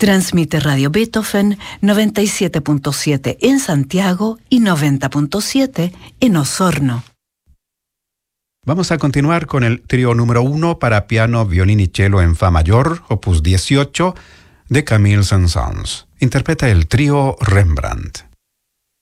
Transmite Radio Beethoven 97.7 en Santiago y 90.7 en Osorno. Vamos a continuar con el trío número 1 para piano, violín y cello en fa mayor, opus 18, de Camille Saint-Saëns. Interpreta el trío Rembrandt.